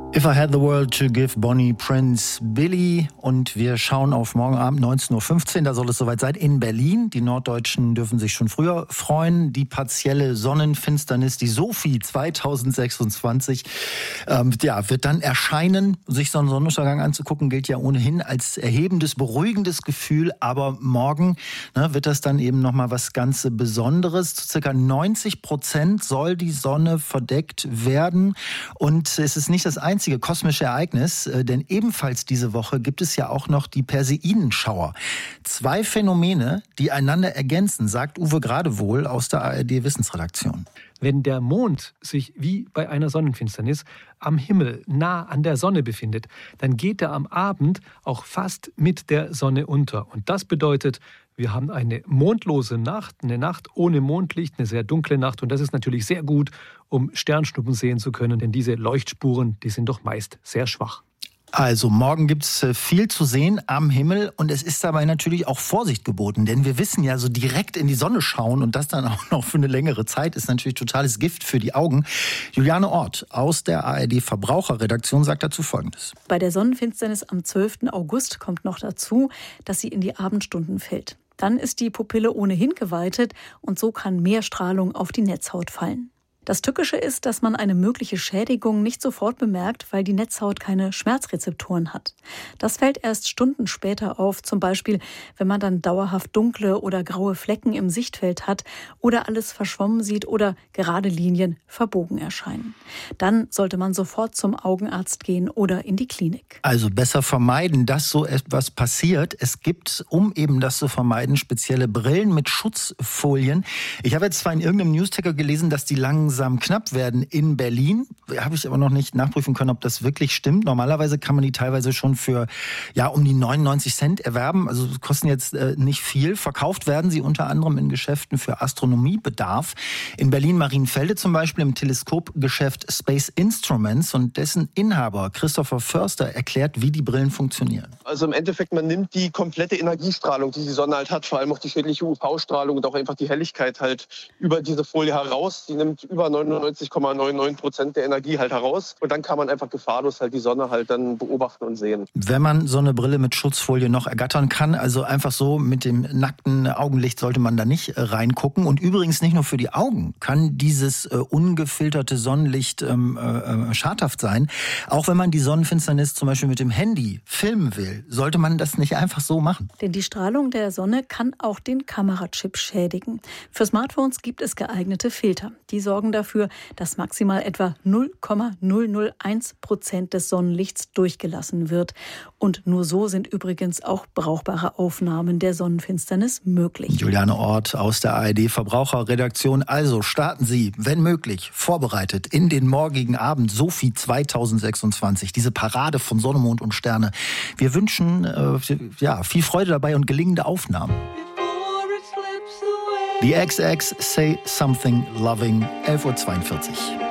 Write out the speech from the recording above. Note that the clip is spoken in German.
If I Had the World to Give, Bonnie Prince Billy. Und wir schauen auf morgen Abend 19.15 Uhr. Da soll es soweit sein in Berlin. Die Norddeutschen dürfen sich schon früher freuen. Die partielle Sonnenfinsternis, die Sophie 2026, wird dann erscheinen. Sich so einen Sonnenuntergang anzugucken, gilt ja ohnehin als erhebendes, beruhigendes Gefühl. Aber morgen wird das dann eben nochmal was ganz Besonderes. Zu ca. 90% soll die Sonne verdeckt werden. Und es ist nicht das einzige kosmische Ereignis, denn ebenfalls diese Woche gibt es ja auch noch die Perseidenschauer. 2 Phänomene, die einander ergänzen, sagt Uwe Gradewohl aus der ARD-Wissensredaktion. Wenn der Mond sich wie bei einer Sonnenfinsternis am Himmel nah an der Sonne befindet, dann geht er am Abend auch fast mit der Sonne unter. Und das bedeutet, wir haben eine mondlose Nacht, eine Nacht ohne Mondlicht, eine sehr dunkle Nacht. Und das ist natürlich sehr gut, um Sternschnuppen sehen zu können, denn diese Leuchtspuren, die sind doch meist sehr schwach. Also morgen gibt es viel zu sehen am Himmel und es ist dabei natürlich auch Vorsicht geboten, denn wir wissen ja, so direkt in die Sonne schauen und das dann auch noch für eine längere Zeit ist natürlich totales Gift für die Augen. Juliane Ort aus der ARD Verbraucherredaktion sagt dazu Folgendes. Bei der Sonnenfinsternis am 12. August kommt noch dazu, dass sie in die Abendstunden fällt. Dann ist die Pupille ohnehin geweitet und so kann mehr Strahlung auf die Netzhaut fallen. Das Tückische ist, dass man eine mögliche Schädigung nicht sofort bemerkt, weil die Netzhaut keine Schmerzrezeptoren hat. Das fällt erst Stunden später auf, zum Beispiel, wenn man dann dauerhaft dunkle oder graue Flecken im Sichtfeld hat oder alles verschwommen sieht oder gerade Linien verbogen erscheinen. Dann sollte man sofort zum Augenarzt gehen oder in die Klinik. Also besser vermeiden, dass so etwas passiert. Es gibt, um eben das zu vermeiden, spezielle Brillen mit Schutzfolien. Ich habe jetzt zwar in irgendeinem Newsticker gelesen, dass die langsam knapp werden in Berlin. Habe ich aber noch nicht nachprüfen können, ob das wirklich stimmt. Normalerweise kann man die teilweise schon für um die 99 Cent erwerben. Also kosten jetzt nicht viel. Verkauft werden sie unter anderem in Geschäften für Astronomiebedarf. In Berlin-Marienfelde zum Beispiel im Teleskopgeschäft Space Instruments und dessen Inhaber Christopher Förster erklärt, wie die Brillen funktionieren. Also im Endeffekt, man nimmt die komplette Energiestrahlung, die die Sonne halt hat, vor allem auch die schädliche UV-Strahlung und auch einfach die Helligkeit halt über diese Folie heraus. Die nimmt über 99,99% der Energie halt heraus. Und dann kann man einfach gefahrlos halt die Sonne halt dann beobachten und sehen. Wenn man so eine Brille mit Schutzfolie noch ergattern kann, also einfach so mit dem nackten Augenlicht sollte man da nicht reingucken. Und übrigens nicht nur für die Augen kann dieses ungefilterte Sonnenlicht schadhaft sein. Auch wenn man die Sonnenfinsternis zum Beispiel mit dem Handy filmen will, sollte man das nicht einfach so machen. Denn die Strahlung der Sonne kann auch den Kamerachip schädigen. Für Smartphones gibt es geeignete Filter. Die sorgen dafür, dass maximal etwa 0,001% des Sonnenlichts durchgelassen wird. Und nur so sind übrigens auch brauchbare Aufnahmen der Sonnenfinsternis möglich. Juliane Ort aus der ARD Verbraucherredaktion. Also starten Sie, wenn möglich, vorbereitet in den morgigen Abend Sophie 2026. Diese Parade von Sonne, Mond und Sterne. Wir wünschen viel Freude dabei und gelingende Aufnahmen. The XX Say Something Loving, 11.42 Uhr.